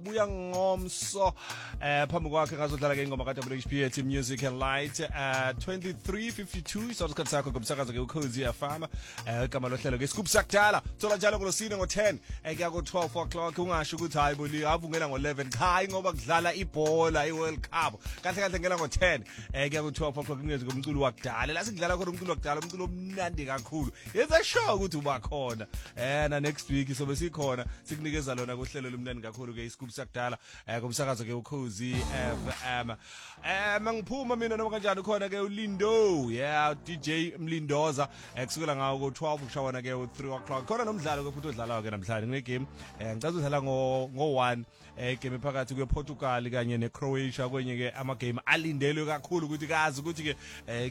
Buya ngomso phambi kwakhe ngazodlala ke ingoma kade WHP ethi Music and Light 23:52 isikhathi sakho ngomsakazo ke uCozy FM igama lohlelo ke Scoop sakudala thola njalo ngolosine ngo10 kuya ku 12 o'clock ungasho ukuthi hayi boli avungela ngo11 cha ngoba kudlala ibhola iWorld Cup kahle ngela ngo10 kuya ku 12 o'clock ngeze ngomculo wakudala la sikudlala khona umculo wakudala umculo omnandi kakhulu yenza sure ukuthi uba khona na next week sobe sikhona sikunikeza lona kuhlelo lumnandi kakhulu ke Scoop sakudala kumsakazo ke uCozy FM mangiphuma mina noma kanjani khona ke uLindo DJ Mlindoza kusukela ngawo ku 12 kushawana ke u 3 o'clock khona nomdlalo ke futhi odlalayo ke namhlanje ngine game ngicela udlala ngo 1 game phakathi kwe Portugal kanye ne Croatia kwenye ke ama game alindelwe kakhulu ukuthi kazi ukuthi ke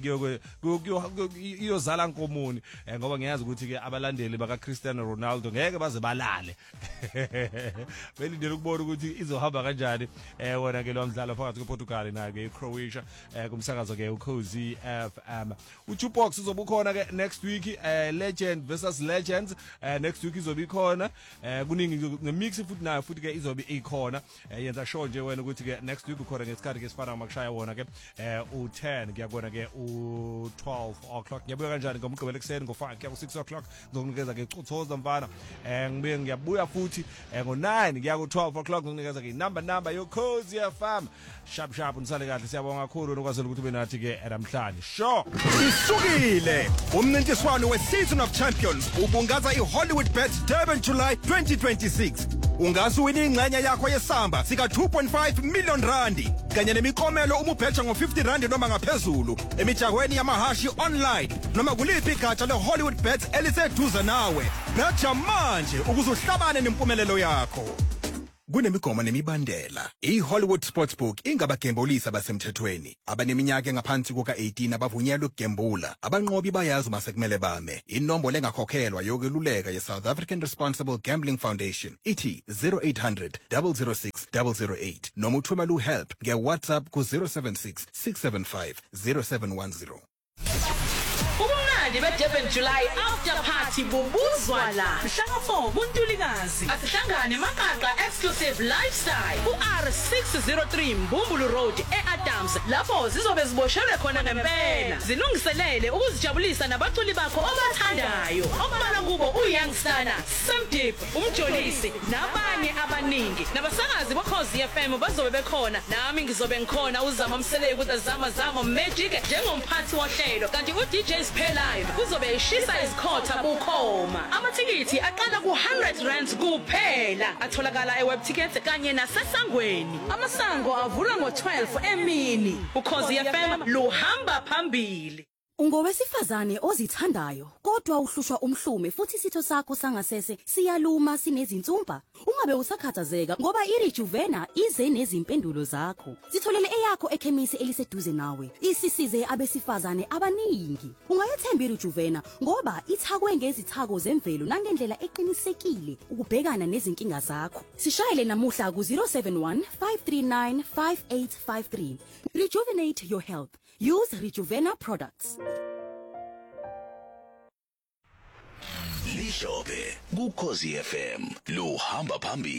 iyozala nkomoni ngoba ngiyazi ukuthi ke abalandeli baka Cristiano Ronaldo ngeke baze balale belindele ukubona ukuthi izohamba kanjani wona ke lo mdlalo phakathi kwePortugal na ke Croatia kumsakazo ke uCozy FM uJukebox uzobukhona ke next week legend versus legends next week izobe ikhona kuningi nemix futhi nayo futhi ke izobe ikhona yenza sure nje wena ukuthi ke next week ukhona ngesikhathi ke sifana makushaya wona ke u10 kuyakubona ke u12 o'clock ngiyabuya kanjani ngomgqibelo ekseni ngo5 kuya ku6 o'clock ngizokunikeza ke uCuthoza mfana ngibuye ngiyabuya futhi ngo9 kuya ku12 o'clock ngizokunikeza ke number yoCozy FM sharp nisale kahle siyabonga kakhulu nokwazela ukuthi ube nathi ke namhlanje sure isukile umncintiswano we-Season of Champions ubungaza iHollywood Bet Durban July 2026 ungase wina ingxenye yakho yesamba sika 2.5 million randi kanye nemikomelo umubheja ngo50 randi noma ngaphezulu emijahweni yamahashi online noma kuliphi igatsha leHollywood Bet eliseduze nawe betha manje ukuze uhlabane nempumelelo yakho. Kunemigomo nemibandela. iHollywood Sportsbook ingabagembulisa basemthethweni. Abaneminyaka engaphansi kuka18 abavunyelwe ukugembula. Abanqobi bayazi uma sekumele bame. Inombolo engakhokhelwa yokweluleka ye-South African Responsible Gambling Foundation ithi 0800 006 008 noma uthumela uhelp nge-WhatsApp ku-076 675 0710. Ubumnandi beDurban July after party bubuzwa la mhlaka 4 kuNtulikazi asihlangane maqaqa exclusive lifestyle uR603 Mbumbulu Road eAdams lapho zizobe ziboshelwe khona ngempela zilungiselele ukuzijabulisa nabaculi bakho obathandayo okubala kubo uYoungstana Samdip umjolisi nabanye abaningi nabasakazi boCozy FM bazobe bekhona nami ngizobe ngikhona uzama umseleki ukuthi zama magic njengomphathi wohlelo kanti uDJ Live kuzobe ishisa izikhotha bukhoma amathikithi aqala ku100 rand kuphela atholakala eWebTickets kanye nasesangweni amasango avula ngo12 emini uCozy FM luhamba phambili. Ungowesifazane ozithandayo kodwa uhlushwa umhlume futhi isitho sakho sangasese siyaluma sinezinsumpa ungabe usakhathazeka ngoba iRejuvena ize nezimpendulo zakho sitholele eyakho ekhemisi eliseduze nawe isisize abesifazane abaningi ungayethemba iRejuvena ngoba ithakwe ngezithako zemvelo nangendlela eqinisekile ukubhekana nezinkinga zakho sishayele namuhla ku 071 539 5853 Rejuvenate your health. Use Rejuvena products. Lishobe kuCozy FM luhamba phambili.